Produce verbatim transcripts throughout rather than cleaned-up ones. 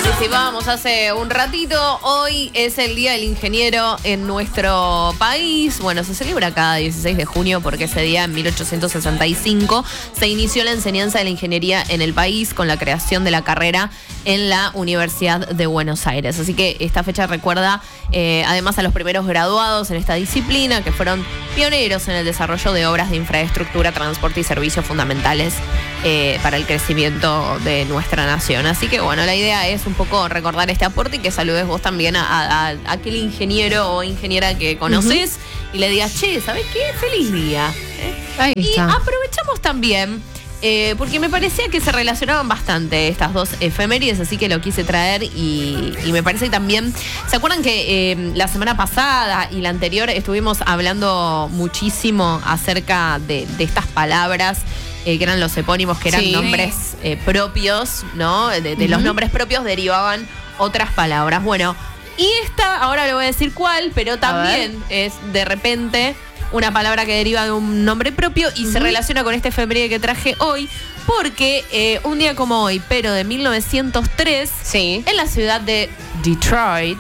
anticipábamos hace un ratito, hoy es el Día del Ingeniero en nuestro país. Bueno, se celebra cada dieciséis de junio porque ese día, en mil ochocientos sesenta y cinco, se inició la enseñanza de la ingeniería en el país con la creación de la carrera en la Universidad de Buenos Aires. Así que esta fecha recuerda eh, además a los primeros graduados en esta disciplina, que fueron pioneros en el desarrollo de obras de infraestructura, transporte y servicios fundamentales eh, para el crecimiento de nuestra nación. Así que bueno, la idea es un poco recordar este aporte y que saludes vos también a, a, a aquel ingeniero o ingeniera que conoces uh-huh. y le digas, che, ¿sabés qué? ¡Feliz día! ¿Eh? Ahí y está. aprovechamos también, eh, porque me parecía que se relacionaban bastante estas dos efemérides, así que lo quise traer y, y me parece que también, ¿se acuerdan que eh, la semana pasada y la anterior estuvimos hablando muchísimo acerca de, de estas palabras? Eh, que eran los epónimos, que eran sí. nombres eh, propios, ¿no? De, de uh-huh. los nombres propios derivaban otras palabras. Bueno, y esta, ahora le voy a decir cuál, pero también es de repente una palabra que deriva de un nombre propio y uh-huh. se relaciona con este efeméride que traje hoy, porque eh, un día como hoy, pero de mil novecientos tres, sí. en la ciudad de Detroit,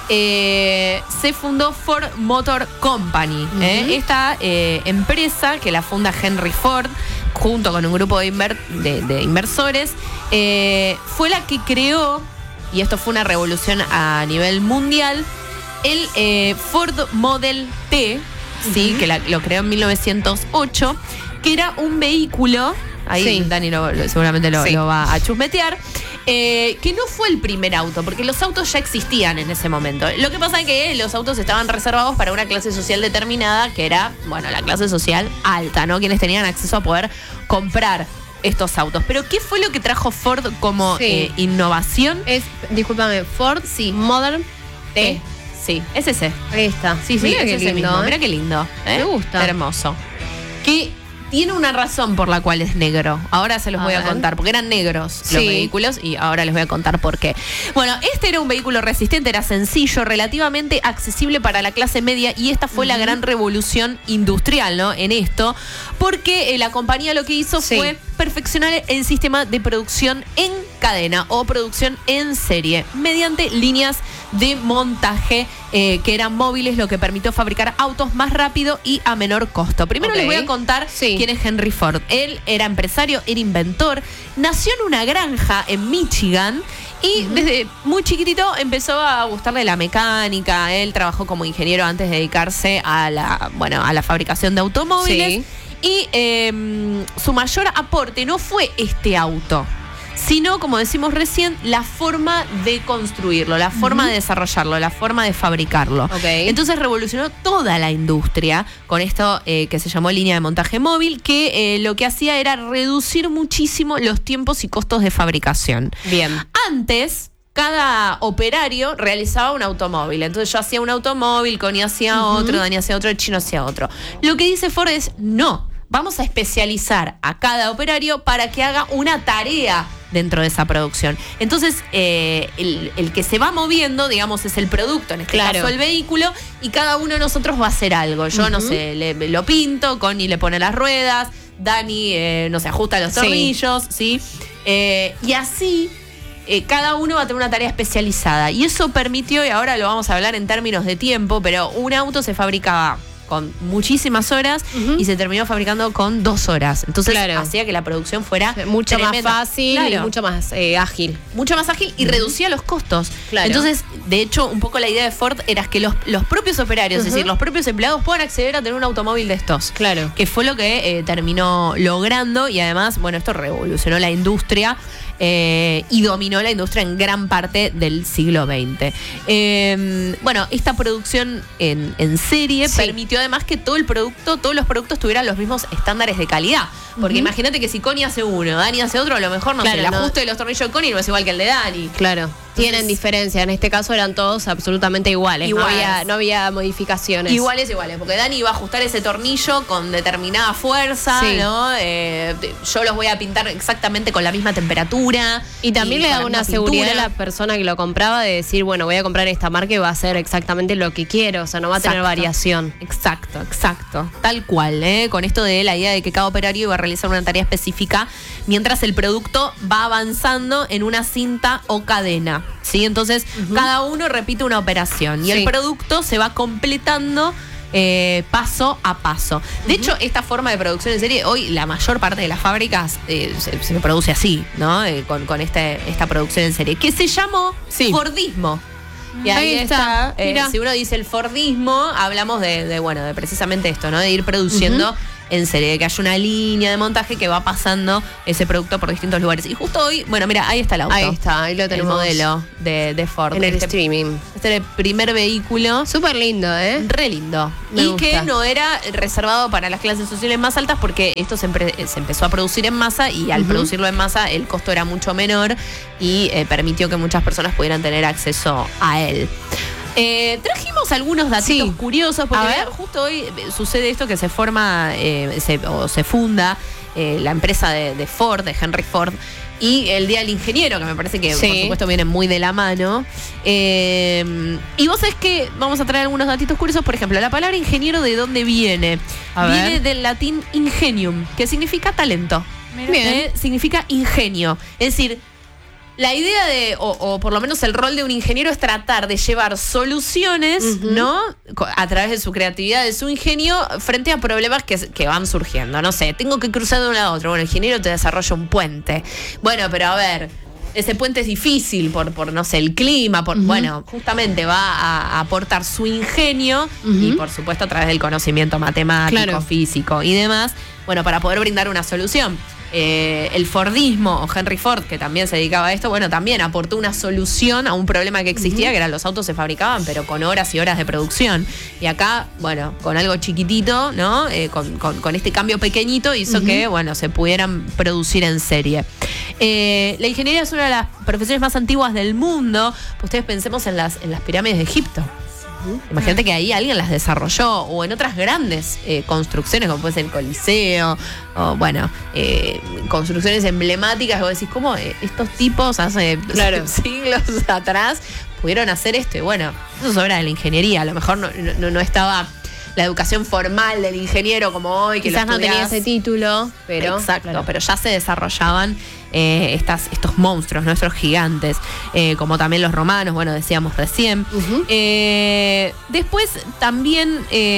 Eh, se fundó Ford Motor Company. Uh-huh. eh, esta eh, empresa que la funda Henry Ford junto con un grupo de, inver- de, de inversores, eh, fue la que creó, y esto fue una revolución a nivel mundial, el eh, Ford Model T, uh-huh. ¿sí? que la, lo creó en mil novecientos ocho, que era un vehículo, ahí sí. Dani lo, lo, seguramente lo, sí. lo va a chusmetear, Eh, que no fue el primer auto, porque los autos ya existían en ese momento. Lo que pasa es que los autos estaban reservados para una clase social determinada, que era, bueno, la clase social alta, ¿no? Quienes tenían acceso a poder comprar estos autos. Pero ¿qué fue lo que trajo Ford como sí. eh, innovación? Es, discúlpame, Ford sí. Modern T. T. Sí, es ese. Ahí está. Sí, sí, mira es qué ese lindo. mismo. ¿eh? Mira qué lindo. ¿eh? Me gusta. Hermoso. Que tiene una razón por la cual es negro. Ahora se los a voy ver. a contar, porque eran negros sí. los vehículos y ahora les voy a contar por qué. Bueno, este era un vehículo resistente, era sencillo, relativamente accesible para la clase media, y esta fue uh-huh. la gran revolución industrial, ¿no? En esto, porque eh, la compañía lo que hizo sí. fue perfeccionar el sistema de producción en cadena o producción en serie mediante líneas de montaje eh, que eran móviles, lo que permitió fabricar autos más rápido y a menor costo. Primero okay. les voy a contar sí. quién es Henry Ford. Él era empresario, era inventor, nació en una granja en Michigan y uh-huh. desde muy chiquitito empezó a gustarle la mecánica. Él trabajó como ingeniero antes de dedicarse a la, bueno, a la fabricación de automóviles. Sí. Y eh, su mayor aporte no fue este auto, sino, como decimos recién, la forma de construirlo, la forma uh-huh. de desarrollarlo, la forma de fabricarlo. Okay. Entonces revolucionó toda la industria con esto eh, que se llamó línea de montaje móvil, que eh, lo que hacía era reducir muchísimo los tiempos y costos de fabricación. Bien. Antes, cada operario realizaba un automóvil. Entonces yo hacía un automóvil, Connie hacía uh-huh. otro, Dani hacía otro, el chino hacía otro. Lo que dice Ford es, no, vamos a especializar a cada operario para que haga una tarea dentro de esa producción. Entonces, eh, el, el que se va moviendo, digamos, es el producto, en este claro. caso el vehículo, y cada uno de nosotros va a hacer algo. Yo, uh-huh. no sé, le, lo pinto, Connie le pone las ruedas, Dani, eh, no sé, ajusta los tornillos, ¿sí? ¿sí? Eh, y así... Eh, cada uno va a tener una tarea especializada. Y eso permitió, y ahora lo vamos a hablar en términos de tiempo, pero un auto se fabricaba con muchísimas horas uh-huh. y se terminó fabricando con dos horas. Entonces claro. hacía que la producción fuera mucho tremenda. más fácil claro. y mucho más eh, ágil. Mucho más ágil y uh-huh. reducía los costos. Claro. Entonces, de hecho, un poco la idea de Ford era que los, los propios operarios, uh-huh. es decir, los propios empleados puedan acceder a tener un automóvil de estos. Claro. Que fue lo que eh, terminó logrando, y además, bueno, esto revolucionó la industria. Eh, y dominó la industria en gran parte del siglo veinte. Eh, bueno, esta producción en, en serie sí. permitió además que todo el producto, todos los productos tuvieran los mismos estándares de calidad. Porque uh-huh. imagínate que si Connie hace uno, Dani hace otro, a lo mejor no claro, sé, el no. ajuste de los tornillos de Connie no es igual que el de Dani. Claro. Entonces, tienen diferencia. En este caso eran todos absolutamente iguales. iguales. No había, no había modificaciones. Iguales, iguales. Porque Dani iba a ajustar ese tornillo con determinada fuerza, sí. ¿no? Eh, yo los voy a pintar exactamente con la misma temperatura. Y también y le da una seguridad a la persona que lo compraba de decir, bueno, voy a comprar esta marca y va a hacer exactamente lo que quiero. O sea, no va a exacto. tener variación. Exacto, exacto. Tal cual, ¿eh? Con esto de la idea de que cada operario iba a realizar una tarea específica mientras el producto va avanzando en una cinta o cadena. ¿sí? Entonces, uh-huh. cada uno repite una operación y sí. el producto se va completando Eh, paso a paso. De uh-huh. hecho, esta forma de producción en serie, hoy la mayor parte de las fábricas eh, se, se produce así, ¿no? Eh, con con este, esta producción en serie, que se llamó sí. Fordismo. Y ahí, ahí está. está eh, si uno dice el Fordismo, hablamos de, de, bueno, de precisamente esto, ¿no? De ir produciendo uh-huh. en serie, de que haya una línea de montaje que va pasando ese producto por distintos lugares. Y justo hoy, bueno, mira, ahí está el auto. Ahí está, ahí lo tenemos. El modelo de, de Ford. En el este, streaming. Este era el primer vehículo. Súper lindo, ¿eh? Re lindo. Me y gusta. que no era reservado para las clases sociales más altas porque esto se, empre- se empezó a producir en masa y al uh-huh. producirlo en masa el costo era mucho menor y eh, permitió que muchas personas pudieran tener acceso a él. Eh, trajimos algunos datitos sí. curiosos porque ver, justo hoy sucede esto que se forma eh, se, o se funda eh, la empresa de, de Ford, de Henry Ford, y el Día del Ingeniero, que me parece que sí. por supuesto viene muy de la mano. Eh, y vos sabés que vamos a traer algunos datitos curiosos. Por ejemplo, la palabra ingeniero, ¿de dónde viene? A viene ver. del latín ingenium, que significa talento. Eh, significa ingenio. Es decir, la idea de, o, o por lo menos el rol de un ingeniero es tratar de llevar soluciones, uh-huh. ¿no? A través de su creatividad, de su ingenio, frente a problemas que, que van surgiendo. No sé, tengo que cruzar de un lado a otro. Bueno, el ingeniero te desarrolla un puente. Bueno, pero a ver, ese puente es difícil por, por no sé, el clima. Por, uh-huh. Bueno, justamente va a, a aportar su ingenio uh-huh. y, por supuesto, a través del conocimiento matemático, claro. físico y demás, bueno, para poder brindar una solución. Eh, el Fordismo, o Henry Ford, que también se dedicaba a esto, bueno, también aportó una solución a un problema que existía, uh-huh. que eran los autos se fabricaban, pero con horas y horas de producción. Y acá, bueno, con algo chiquitito, ¿no? Eh, con, con, con este cambio pequeñito hizo uh-huh. que, bueno, se pudieran producir en serie. Eh, la ingeniería es una de las profesiones más antiguas del mundo. Ustedes pensemos en las, en las pirámides de Egipto. Imagínate que ahí alguien las desarrolló, o en otras grandes eh, construcciones, como puede ser el Coliseo, o bueno, eh, construcciones emblemáticas, vos decís, ¿cómo estos tipos hace claro. siglos atrás pudieron hacer esto? Y bueno, eso es obra de la ingeniería. A lo mejor no, no, no estaba la educación formal del ingeniero como hoy, que quizás lo no tenía ese título, pero exacto, claro. pero ya se desarrollaban eh, estas, estos monstruos, nuestros gigantes, eh, como también los romanos, bueno, decíamos recién. Uh-huh. Eh, después también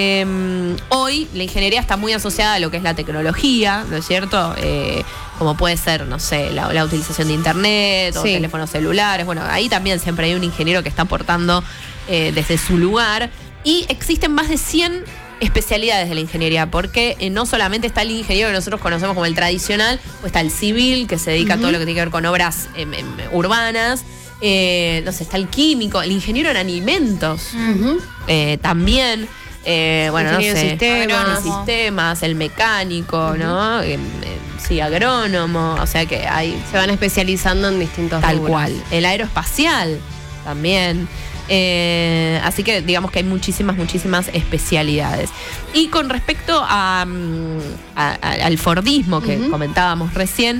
eh, hoy la ingeniería está muy asociada a lo que es la tecnología, ¿no es cierto? Eh, como puede ser, no sé, la, la utilización de internet o sí. teléfonos celulares. Bueno, ahí también siempre hay un ingeniero que está aportando eh, desde su lugar. Y existen más de cien especialidades de la ingeniería, porque eh, no solamente está el ingeniero que nosotros conocemos como el tradicional, pues está el civil, que se dedica uh-huh. a todo lo que tiene que ver con obras eh, eh, urbanas, eh, no sé, está el químico, el ingeniero en alimentos, uh-huh. eh, también, eh, bueno, no sé, sistemas, sistemas, el mecánico, uh-huh. ¿no? Eh, eh, sí, agrónomo, o sea que hay... Se van especializando en distintos Tal rubros. cual. El aeroespacial también. Eh, así que digamos que hay muchísimas, muchísimas especialidades. Y con respecto a, a, a, al Fordismo que uh-huh. comentábamos recién,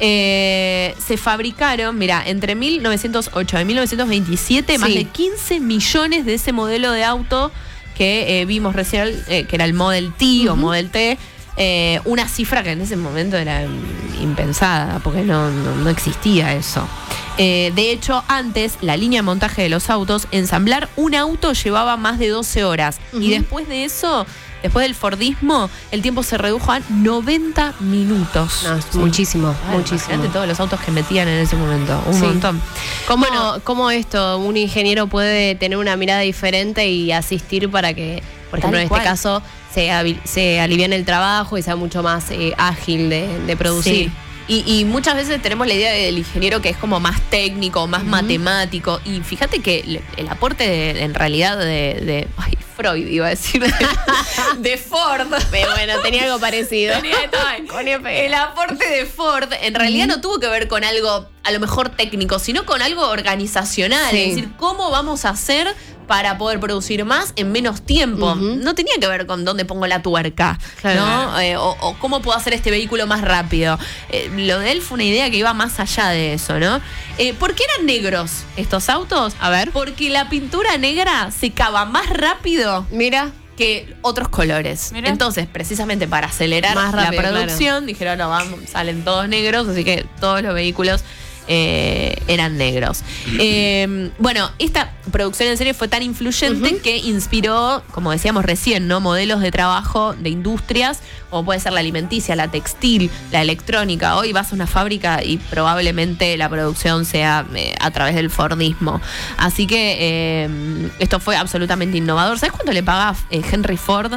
eh, se fabricaron, mira, entre mil novecientos ocho y mil novecientos veintisiete, sí. más de quince millones de ese modelo de auto que eh, vimos recién, eh, que era el Model T uh-huh. o Model T. Eh, una cifra que en ese momento era impensada, porque no, no, no existía eso. Eh, de hecho, antes, la línea de montaje de los autos, ensamblar un auto llevaba más de doce horas. Uh-huh. Y después de eso, después del Fordismo, el tiempo se redujo a noventa minutos. No, sí. Muchísimo, Ay, muchísimo. Imagínate todos los autos que metían en ese momento. Un sí. montón. ¿Cómo, bueno, ¿Cómo esto, un ingeniero puede tener una mirada diferente y asistir para que, por ejemplo, en este cual. caso, se, se aliviane el trabajo y sea mucho más eh, ágil de, de producir? Sí. Y, y muchas veces tenemos la idea del ingeniero que es como más técnico, más uh-huh. matemático. Y fíjate que el, el aporte de, en realidad de, de ay, Freud iba a decir, de, de Ford. Pero bueno, tenía algo parecido. Tenía todo. El aporte de Ford en realidad uh-huh. no tuvo que ver con algo a lo mejor técnico, sino con algo organizacional. Sí. Es decir, ¿cómo vamos a hacer para poder producir más en menos tiempo? Uh-huh. No tenía que ver con dónde pongo la tuerca, claro. ¿no? Eh, o, o cómo puedo hacer este vehículo más rápido. Eh, lo de él fue una idea que iba más allá de eso, ¿no? Eh, ¿Por qué eran negros estos autos? A ver. Porque la pintura negra secaba más rápido. Mira. Que otros colores. Mira. Entonces, precisamente para acelerar más rápido, la producción, claro. dijeron, no, vamos, salen todos negros, así que todos los vehículos eh, eran negros. Eh, bueno, esta producción en serie fue tan influyente uh-huh. que inspiró, como decíamos recién, ¿no? Modelos de trabajo de industrias, como puede ser la alimenticia, la textil, la electrónica. Hoy vas a una fábrica y probablemente la producción sea eh, a través del Fordismo. Así que eh, esto fue absolutamente innovador. ¿Sabes cuánto le paga eh, Henry Ford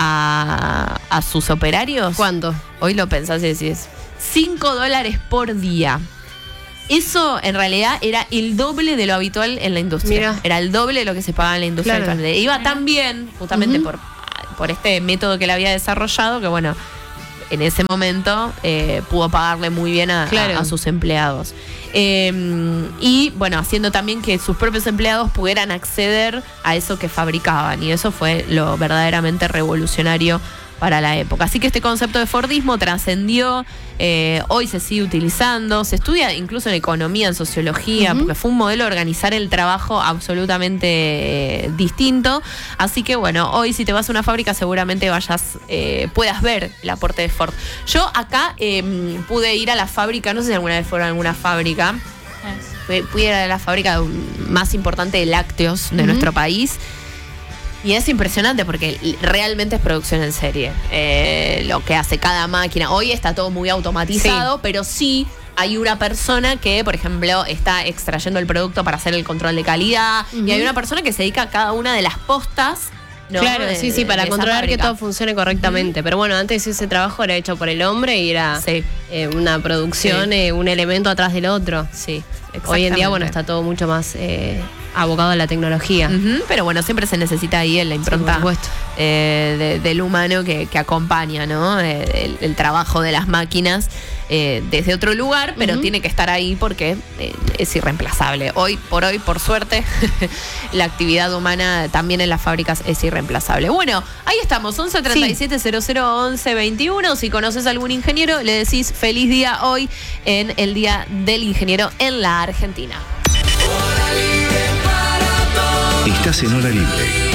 a, a sus operarios? ¿Cuánto? Hoy lo pensás y decís, cinco dólares por día. Eso en realidad era el doble de lo habitual en la industria. Mira. Era el doble de lo que se pagaba en la industria. Claro. Iba tan bien, justamente uh-huh. por, por este método que él había desarrollado, que bueno, en ese momento eh, pudo pagarle muy bien a, claro. a, a sus empleados. Eh, y bueno, haciendo también que sus propios empleados pudieran acceder a eso que fabricaban. Y eso fue lo verdaderamente revolucionario para la época. Así que este concepto de Fordismo trascendió, eh, hoy se sigue utilizando, se estudia incluso en economía, en sociología, uh-huh. porque fue un modelo de organizar el trabajo absolutamente eh, distinto. Así que bueno, hoy si te vas a una fábrica seguramente vayas, eh, puedas ver el aporte de Ford. Yo acá eh, pude ir a la fábrica, no sé si alguna vez fueron a alguna fábrica, eh. pude ir a la fábrica más importante de lácteos de uh-huh. nuestro país. Y es impresionante porque realmente es producción en serie. Eh, lo que hace cada máquina. Hoy está todo muy automatizado, sí. pero sí hay una persona que, por ejemplo, está extrayendo el producto para hacer el control de calidad. Uh-huh. Y hay una persona que se dedica a cada una de las postas. ¿No? Claro, de, sí, sí, para controlar que todo funcione correctamente. Uh-huh. Pero bueno, antes ese trabajo era hecho por el hombre y era sí. eh, una producción, sí. eh, un elemento atrás del otro. Sí, hoy en día, bueno, está todo mucho más eh, abocado a la tecnología. Uh-huh, pero bueno, siempre se necesita ahí la impronta sí, eh, de, del humano que, que acompaña, ¿no? Eh, el, el trabajo de las máquinas eh, desde otro lugar, pero uh-huh. tiene que estar ahí porque eh, es irreemplazable. Hoy por hoy, por suerte, la actividad humana también en las fábricas es irreemplazable. Bueno, ahí estamos, once treinta y siete cero cero once veintiuno. Si conoces a algún ingeniero, le decís feliz día hoy en el Día del Ingeniero en la Argentina. Estás en Hora Libre.